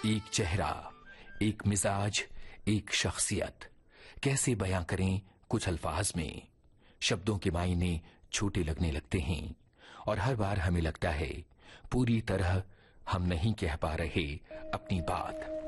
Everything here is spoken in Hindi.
एक चेहरा, एक मिजाज, एक शख्सियत, कैसे बयां करें कुछ अल्फाज में। शब्दों के मायने छोटे लगने लगते हैं और हर बार हमें लगता है पूरी तरह हम नहीं कह पा रहे अपनी बात।